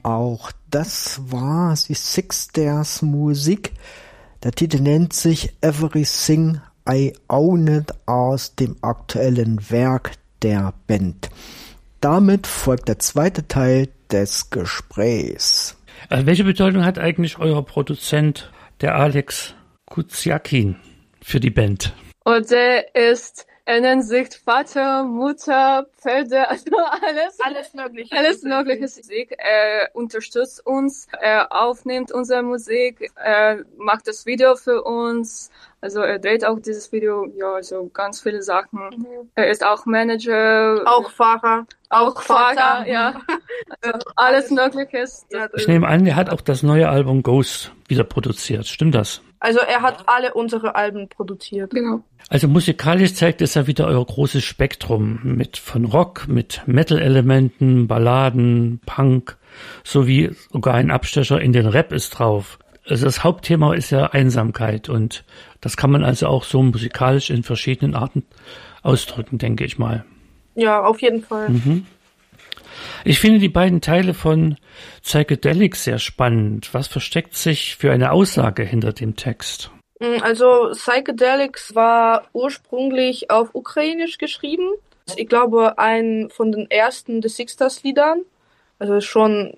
auch das war die Six Stairs Musik. Der Titel nennt sich Everything I Own It aus dem aktuellen Werk der Band. Damit folgt der zweite Teil des Gesprächs. Welche Bedeutung hat eigentlich euer Produzent, der Alex Kuziakin, für die Band? Und der er nennt sich Vater, Mutter, Pferde, also alles Mögliche. Alles Mögliche Musik. Er unterstützt uns, er aufnimmt unsere Musik, er macht das Video für uns. Also er dreht auch dieses Video, ja, also ganz viele Sachen. Er ist auch Manager. Auch Fahrer. Auch Vater, ja. Also alles Mögliche. Ich nehme an, er hat auch das neue Album Ghost wieder produziert. Stimmt das? Also er hat alle unsere Alben produziert. Genau. Also musikalisch zeigt es ja wieder euer großes Spektrum mit von Rock, mit Metal-Elementen, Balladen, Punk, sowie sogar ein Abstecher in den Rap ist drauf. Also das Hauptthema ist ja Einsamkeit und das kann man also auch so musikalisch in verschiedenen Arten ausdrücken, denke ich mal. Ja, auf jeden Fall. Ich finde die beiden Teile von Psychedelics sehr spannend. Was versteckt sich für eine Aussage hinter dem Text? Also Psychedelics war ursprünglich auf Ukrainisch geschrieben. Ich glaube, ein von den ersten The Sixters Liedern. Also schon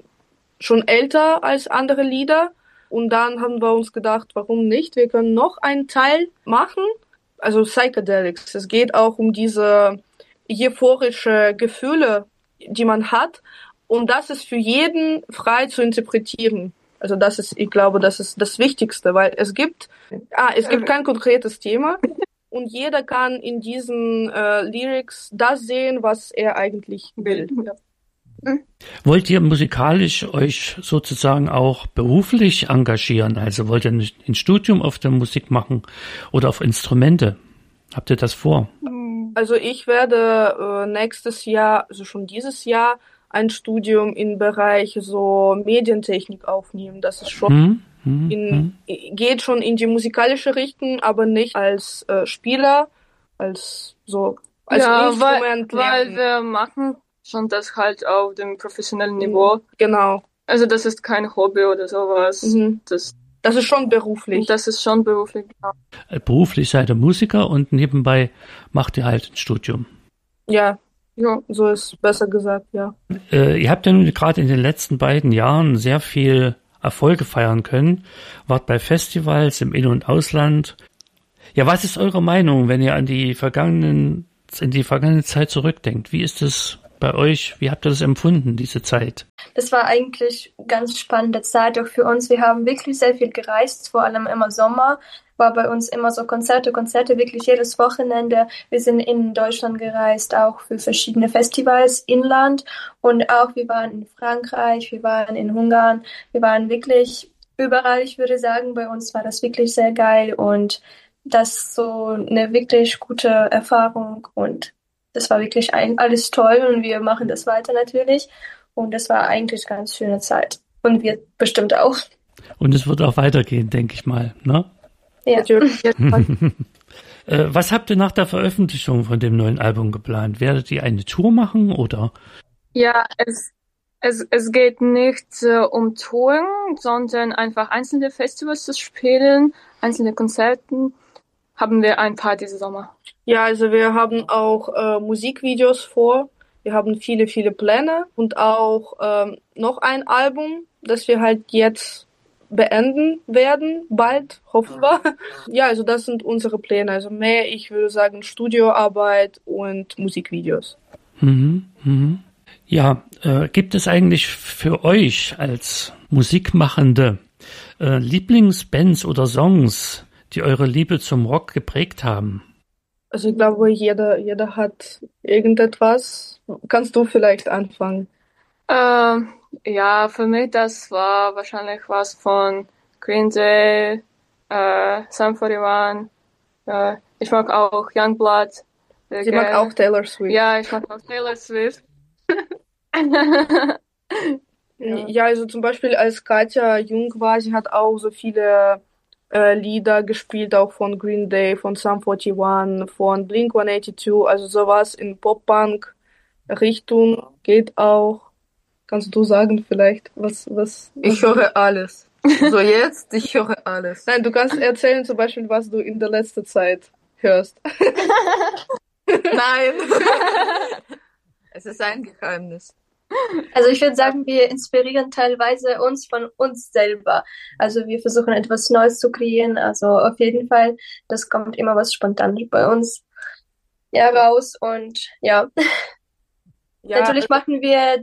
älter als andere Lieder. Und dann haben wir uns gedacht, warum nicht? Wir können noch einen Teil machen. Also Psychedelics. Es geht auch um diese euphorische Gefühle, die man hat. Und das ist für jeden frei zu interpretieren. Also ich glaube, das ist das Wichtigste, weil es gibt kein konkretes Thema und jeder kann in diesen Lyrics das sehen, was er eigentlich will. Ja. Wollt ihr musikalisch euch sozusagen auch beruflich engagieren? Also wollt ihr ein Studium auf der Musik machen oder auf Instrumente? Habt ihr das vor? Also ich werde nächstes Jahr, also schon dieses Jahr, ein Studium im Bereich so Medientechnik aufnehmen. Das ist schon geht schon in die musikalische Richtung, aber nicht als Spieler, als Instrument. Weil wir machen schon das halt auf dem professionellen Niveau. Genau. Also das ist kein Hobby oder sowas. Das ist schon beruflich. Das ist schon beruflich, genau. Beruflich seid ihr Musiker und nebenbei macht ihr halt ein Studium. Ja, so ist besser gesagt, ja. Ihr habt ja nun gerade in den letzten beiden Jahren sehr viel Erfolge feiern können. Wart bei Festivals im In- und Ausland. Ja, was ist eure Meinung, wenn ihr in die vergangene Zeit zurückdenkt? Wie ist es bei euch? Wie habt ihr das empfunden, diese Zeit? Das war eigentlich eine ganz spannende Zeit auch für uns. Wir haben wirklich sehr viel gereist, vor allem immer Sommer. War bei uns immer so Konzerte, wirklich jedes Wochenende. Wir sind in Deutschland gereist, auch für verschiedene Festivals, Inland. Und auch wir waren in Frankreich, wir waren in Ungarn. Wir waren wirklich überall, ich würde sagen, bei uns war das wirklich sehr geil. Und das ist so eine wirklich gute Erfahrung. Und das war wirklich alles toll. Und wir machen das weiter natürlich. Und das war eigentlich eine ganz schöne Zeit. Und wir bestimmt auch. Und es wird auch weitergehen, denke ich mal, ne? Ja. Was habt ihr nach der Veröffentlichung von dem neuen Album geplant? Werdet ihr eine Tour machen oder? Ja, es geht nicht um Touren, sondern einfach einzelne Festivals zu spielen, einzelne Konzerten. Haben wir ein paar diesen Sommer. Ja, also wir haben auch Musikvideos vor. Wir haben viele, viele Pläne und auch noch ein Album, das wir halt jetzt beenden werden, bald, hoffen wir. Ja, also das sind unsere Pläne. Also mehr, ich würde sagen, Studioarbeit und Musikvideos. Ja, gibt es eigentlich für euch als Musikmachende Lieblingsbands oder Songs, die eure Liebe zum Rock geprägt haben? Also ich glaube, jeder hat irgendetwas. Kannst du vielleicht anfangen? Ja, für mich das war wahrscheinlich was von Green Day, Sum 41. Ich mag auch Youngblood. Ich mag auch Taylor Swift. Ja, ich mag auch Taylor Swift. Ja, also zum Beispiel als Katja jung war, sie hat auch so viele Lieder gespielt, auch von Green Day, von Sum 41, von Blink-182, also sowas in Pop-Punk-Richtung geht auch. Kannst du sagen vielleicht, was? Ich höre alles. So jetzt, ich höre alles. Nein, du kannst erzählen zum Beispiel, was du in der letzten Zeit hörst. Nein. Es ist ein Geheimnis. Also ich würde sagen, wir inspirieren teilweise uns von uns selber. Also wir versuchen etwas Neues zu kreieren. Also auf jeden Fall, das kommt immer was spontan bei uns raus. Und ja, natürlich machen wir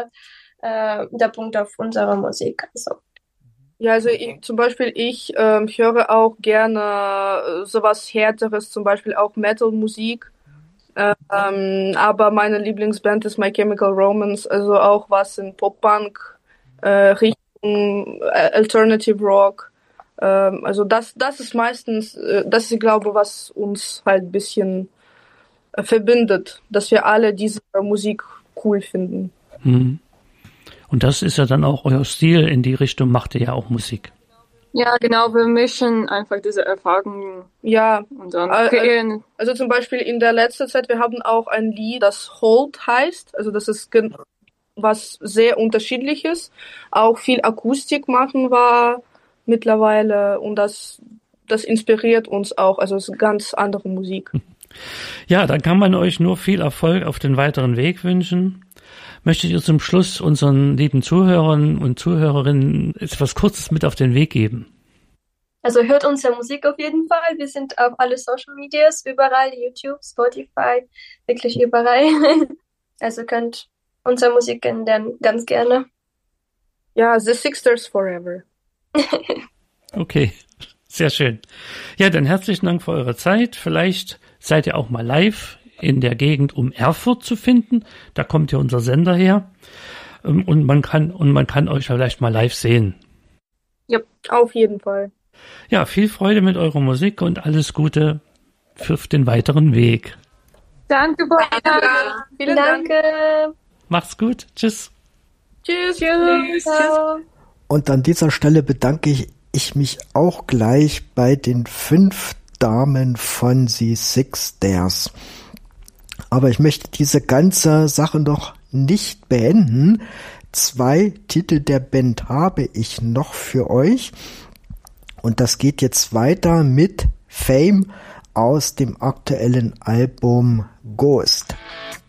der Punkt auf unsere Musik. Also. Ja, also zum Beispiel ich höre auch gerne sowas Härteres, zum Beispiel auch Metal-Musik. Aber meine Lieblingsband ist My Chemical Romance, also auch was in Pop-Punk, Richtung Alternative Rock. Also das ist meistens, das ist, ich glaube, was uns halt ein bisschen verbindet, dass wir alle diese Musik cool finden. Mhm. Und das ist ja dann auch euer Stil, in die Richtung macht ihr ja auch Musik. Ja, genau, wir mischen einfach diese Erfahrungen. Ja, und dann kreieren. Also zum Beispiel in der letzten Zeit, wir haben auch ein Lied, das Hold heißt, also das ist was sehr Unterschiedliches. Auch viel Akustik machen wir mittlerweile und das inspiriert uns auch, also es ist ganz andere Musik. Ja, dann kann man euch nur viel Erfolg auf den weiteren Weg wünschen. Möchtet ihr zum Schluss unseren lieben Zuhörern und Zuhörerinnen etwas Kurzes mit auf den Weg geben? Also hört unsere Musik auf jeden Fall. Wir sind auf alle Social Medias, überall, YouTube, Spotify, wirklich überall. Also könnt unsere Musik kennenlernen, ganz gerne. Ja, The Sixters Forever. Okay, sehr schön. Ja, dann herzlichen Dank für eure Zeit. Vielleicht seid ihr auch mal live in der Gegend um Erfurt zu finden. Da kommt ja unser Sender her. Und man kann euch vielleicht mal live sehen. Ja, auf jeden Fall. Ja, viel Freude mit eurer Musik und alles Gute für den weiteren Weg. Danke, Barbara. Vielen Dank. Macht's gut. Tschüss. Tschüss. Tschüss. Und an dieser Stelle bedanke ich mich auch gleich bei den 5 Damen von The Sixters. Aber ich möchte diese ganze Sache noch nicht beenden. 2 Titel der Band habe ich noch für euch. Und das geht jetzt weiter mit Fame aus dem aktuellen Album Ghost.